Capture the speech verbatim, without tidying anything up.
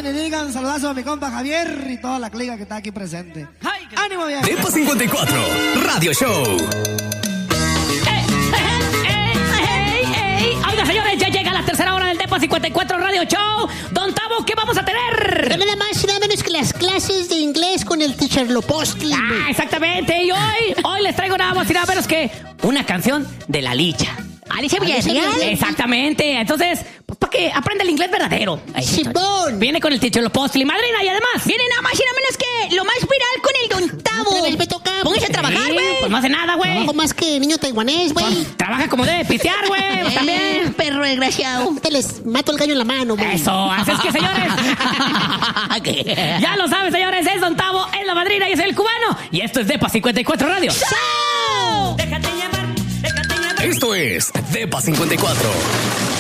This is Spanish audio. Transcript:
y digan saludazo a mi compa Javier y toda la clica que está aquí presente. Ay, ¡Ánimo, bien! Depa cincuenta y cuatro, Radio Show. Oiga, señores, ya llega la tercera hora del Depa cincuenta y cuatro Radio Show. Don Tavo, ¿qué vamos a tener? Nada más y nada menos que las clases de inglés con el teacher Lopostli. Ah, exactamente. Y hoy, hoy les traigo nada más y nada menos que una canción de la Licha. Alicia Villarreal. Exactamente. Entonces, pues para que aprenda el inglés verdadero. Ahí, Simón. Viene con el teacher Lopostli, madrina, y además Viene nada más y nada menos que lo más viral con el Don Tavo. Otra vez me toca. Póngase a trabajar, Sí, güey. pues no hace nada, güey. Trabajo más que niño taiwanés, güey. Pues, trabaja como debe pistear, güey. Pues, también. Eh, perro desgraciado. Te les mato el gallo en la mano, güey. Eso, así es que, señores. Ya lo saben, señores. Es Don Tavo, es la madrina y es el cubano. Y esto es Depa cincuenta y cuatro Radio. ¡Chao! Déjate llamar, déjate llamar. Esto es Depa cincuenta y cuatro.